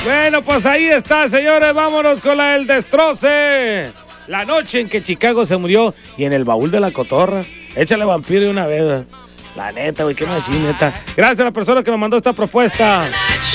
Bueno, pues ahí está, señores. Vámonos con la del destroce. La noche en que Chicago se murió y en el baúl de la cotorra. Échale vampiro de una vez. La neta, güey, qué machín, neta. Gracias a la persona que nos mandó esta propuesta.